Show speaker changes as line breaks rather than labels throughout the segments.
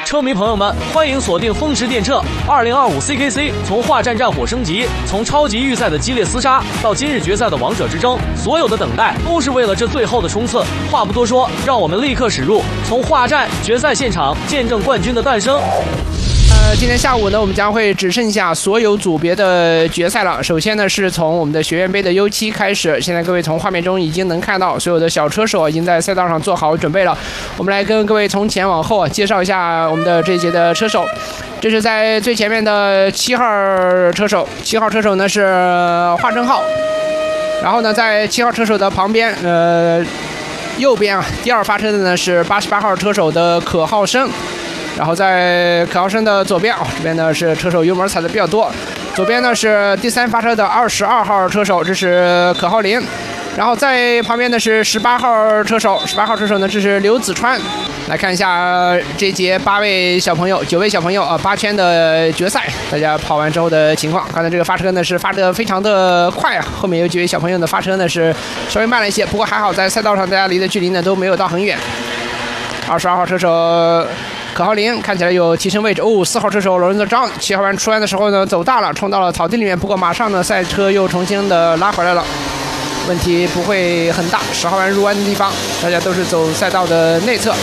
车迷朋友们，欢迎锁定风驰电掣2025 CKC， 从化战战火升级，从超级预赛的激烈厮杀到今日决赛的王者之争，所有的等待都是为了这最后的冲刺。话不多说，让我们立刻驶入从化战决赛现场，见证冠军的诞生。
今天下午呢，我们将会只剩下所有组别的决赛了。首先呢，是从我们的学院杯的 U7 开始。现在各位从画面中已经能看到，所有的小车手已经在赛道上做好准备了。我们来跟各位从前往后介绍一下我们的这一节的车手。这是在最前面的7号车手，7号车手呢是华正浩。然后呢，在7号车手的旁边，右边啊，第二发车的呢是88号车手的可浩生。然后在可浩生的左边，这边呢是车手油门踩的比较多。左边呢是第三发车的22号车手，这是可浩林。然后在旁边呢是18号车手，18号车手呢这是刘子川。来看一下这一节9位小朋友8圈的决赛，大家跑完之后的情况。刚才这个发车呢是发得非常的快啊，后面有几位小朋友的发车呢是稍微慢了一些，不过还好在赛道上大家离的距离呢都没有到很远。22号车手可浩林看起来有提升位置4号车手罗伦德张7号弯出弯的时候呢走大了，冲到了草地里面，不过马上呢赛车又重新的拉回来了，问题不会很大。10号弯入弯的地方，大家都是走赛道的内侧。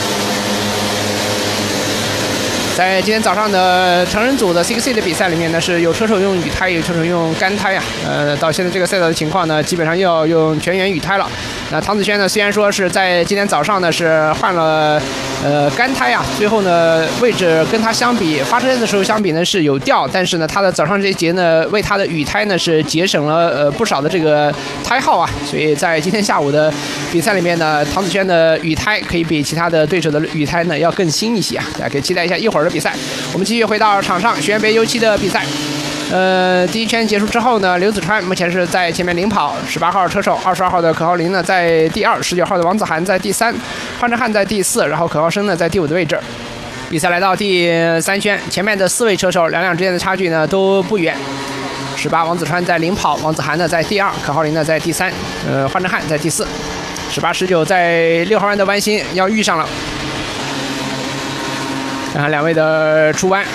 在今天早上的成人组的 CKC 的比赛里面呢，是有车手用雨胎，有车手用干胎啊。到现在这个赛道的情况呢，基本上又要用全员雨胎了。那唐子轩呢，虽然说是在今天早上呢是换了干胎啊，最后呢位置跟他相比，发车的时候相比呢是有掉，但是呢他的早上这一节呢为他的雨胎呢是节省了不少的这个胎耗啊，所以在今天下午的比赛里面呢，唐子轩的雨胎可以比其他的对手的雨胎呢要更新一些啊，大家可以期待一下一会儿的比赛。我们继续回到场上，学院杯 U7 的比赛。第一圈结束之后呢，刘子川目前是在前面领跑，18号车手22号的可浩林呢在第2，19号的王子涵在第3，范正汉在第4，然后可浩生呢在第5的位置。比赛来到第3圈，前面的4位车手两辆之间的差距呢都不远。18王子川在领跑，王子涵呢在第2，可浩林呢在第3，范正汉在第4。18、19在6号弯的弯心要遇上了。看看两位的出弯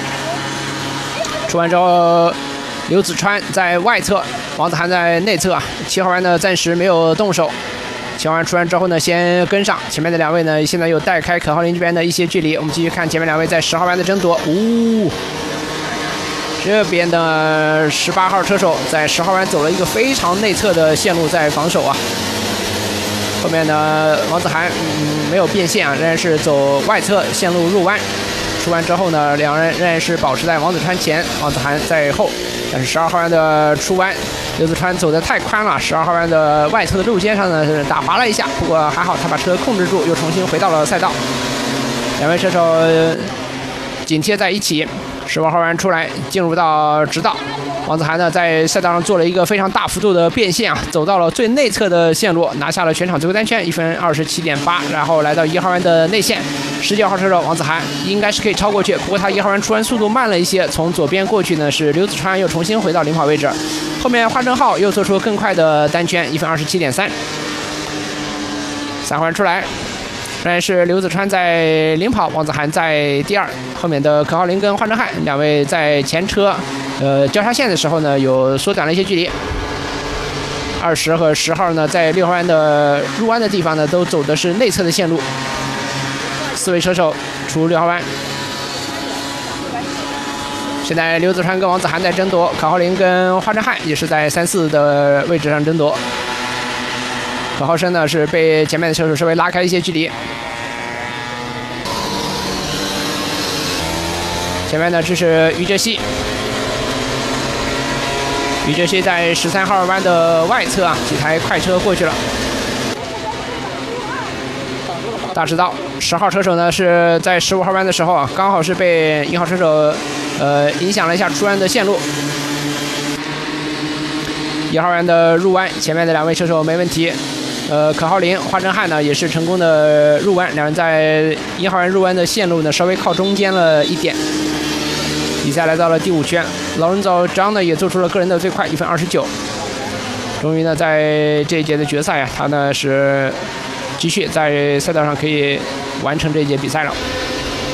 之后，刘子川在外侧，王子涵在内侧。7号弯呢暂时没有动手。7号弯出弯之后呢，先跟上前面的两位呢，现在又带开可浩林这边的一些距离。我们继续看前面两位在10号弯的争夺。这边的18号车手在10号弯走了一个非常内侧的线路在防守啊。后面呢，王子涵没有变线啊，仍然是走外侧线路入弯。出弯之后呢，两人仍然是保持在王子川前，王子涵在后。但是12号弯的出弯，刘子川走得太宽了，12号弯的外侧的路肩上呢是打滑了一下，不过还好他把车控制住，又重新回到了赛道。两位车手紧贴在一起，15号弯出来进入到直道。王子涵呢在赛道上做了一个非常大幅度的变线啊，走到了最内侧的线路，拿下了全场最后单圈1分27.8，然后来到1号弯的内线。19号车手王子涵应该是可以超过去，不过他1号弯出弯速度慢了一些，从左边过去呢是刘子川又重新回到领跑位置，后面华正浩又做出更快的单圈1分27.3。3号弯出来，仍然是刘子川在领跑，王子涵在第2，后面的可浩林跟华正汉两位在前车交叉线的时候呢有缩短了一些距离。20和10号呢在6号弯的入弯的地方呢都走的是内侧的线路。4位车手出6号弯，现在刘子川跟王子涵在争夺，可浩林跟华正汉也是在3、4的位置上争夺。可浩生呢是被前面的车手稍微拉开一些距离。前面呢这是于哲熹，于哲熹在13号弯的外侧啊，几台快车过去了。大直道10号车手呢是在15号弯的时候啊，刚好是被1号车手影响了一下出弯的线路。1号弯的入弯，前面的两位车手没问题。可浩林、华正汉呢也是成功的入弯，两人在1号弯入弯的线路呢稍微靠中间了一点。比赛来到了第5圈，劳伦佐张呢也做出了个人的最快1分29。终于呢在这一节的决赛啊，他呢是继续在赛道上可以完成这一节比赛了。